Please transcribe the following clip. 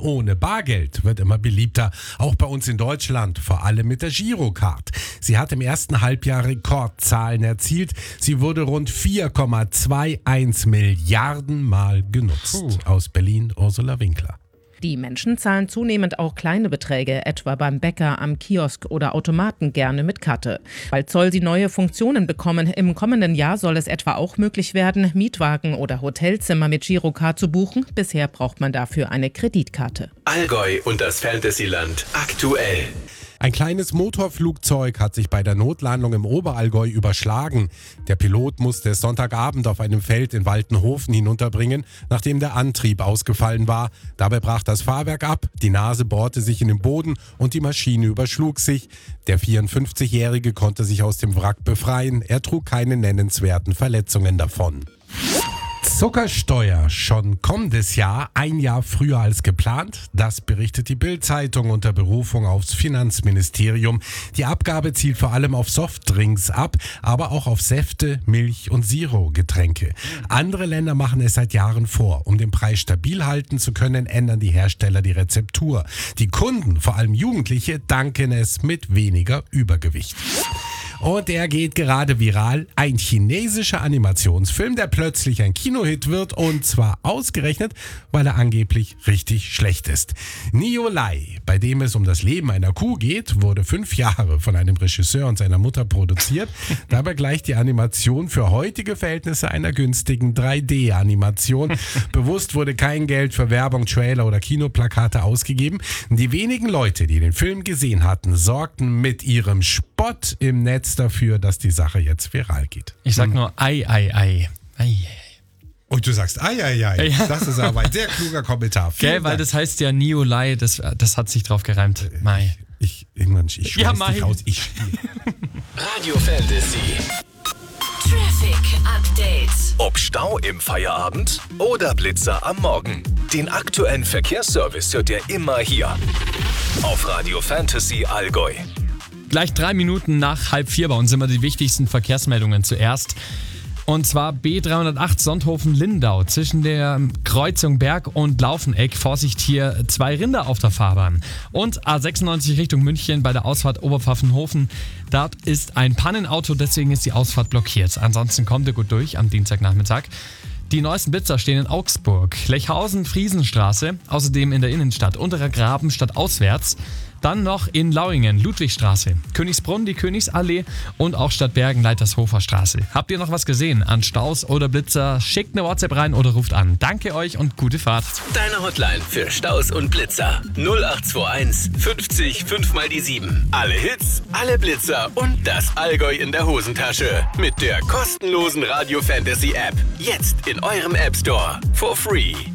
ohne Bargeld wird immer beliebter, auch bei uns in Deutschland, vor allem mit der Girocard. Sie hat im ersten Halbjahr Rekordzahlen erzielt. Sie wurde rund 4,21 Milliarden Mal genutzt. Aus Berlin, Ursula Winkler. Die Menschen zahlen zunehmend auch kleine Beträge, etwa beim Bäcker, am Kiosk oder Automaten gerne mit Karte. Bald soll sie neue Funktionen bekommen. Im kommenden Jahr soll es etwa auch möglich werden, Mietwagen oder Hotelzimmer mit Girocard zu buchen. Bisher braucht man dafür eine Kreditkarte. Allgäu und das Fantasyland aktuell. Ein kleines Motorflugzeug hat sich bei der Notlandung im Oberallgäu überschlagen. Der Pilot musste es Sonntagabend auf einem Feld in Waltenhofen hinunterbringen, nachdem der Antrieb ausgefallen war. Dabei brach das Fahrwerk ab, die Nase bohrte sich in den Boden und die Maschine überschlug sich. Der 54-Jährige konnte sich aus dem Wrack befreien. Er trug keine nennenswerten Verletzungen davon. Zuckersteuer schon kommendes Jahr, ein Jahr früher als geplant. Das berichtet die Bild-Zeitung unter Berufung aufs Finanzministerium. Die Abgabe zielt vor allem auf Softdrinks ab, aber auch auf Säfte, Milch und Zero-Getränke. Andere Länder machen es seit Jahren vor. Um den Preis stabil halten zu können, ändern die Hersteller die Rezeptur. Die Kunden, vor allem Jugendliche, danken es mit weniger Übergewicht. Und er geht gerade viral. Ein chinesischer Animationsfilm, der plötzlich ein Kinohit wird, und zwar ausgerechnet, weil er angeblich richtig schlecht ist. Niolai, bei dem es um das Leben einer Kuh geht, wurde 5 Jahre von einem Regisseur und seiner Mutter produziert. Dabei gleicht die Animation für heutige Verhältnisse einer günstigen 3D-Animation. Bewusst wurde kein Geld für Werbung, Trailer oder Kinoplakate ausgegeben. Die wenigen Leute, die den Film gesehen hatten, sorgten mit ihrem Spott im Netz dafür, dass die Sache jetzt viral geht. Ich sag nur ei, ei, ei. Ei. Und du sagst ei, ei, ei. Ja. Das ist aber ein sehr kluger Kommentar. Gell, weil das heißt ja Niolai, das hat sich drauf gereimt. Mai. Ich schmeiß dich raus. Radio Fantasy. Traffic Update. Ob Stau im Feierabend oder Blitzer am Morgen. Den aktuellen Verkehrsservice hört ihr immer hier. Auf Radio Fantasy Allgäu. Gleich 3 Minuten nach 3:30 bei uns sind wir die wichtigsten Verkehrsmeldungen zuerst. Und zwar B308 Sonthofen-Lindau zwischen der Kreuzung Berg und Laufeneck. Vorsicht, hier 2 Rinder auf der Fahrbahn. Und A96 Richtung München bei der Ausfahrt Oberpfaffenhofen. Dort ist ein Pannenauto, deswegen ist die Ausfahrt blockiert. Ansonsten kommt ihr gut durch am Dienstagnachmittag. Die neuesten Blitzer stehen in Augsburg, Lechhausen, Friesenstraße, außerdem in der Innenstadt, Unterer Graben stadtauswärts. Dann noch in Lauingen, Ludwigstraße, Königsbrunn, die Königsallee und auch Stadtbergen, Leitershofer Straße. Habt ihr noch was gesehen an Staus oder Blitzer? Schickt eine WhatsApp rein oder ruft an. Danke euch und gute Fahrt. Deine Hotline für Staus und Blitzer. 0821 50 5 mal die 7. Alle Hits, alle Blitzer und das Allgäu in der Hosentasche. Mit der kostenlosen Radio Fantasy App. Jetzt in eurem App Store. For free.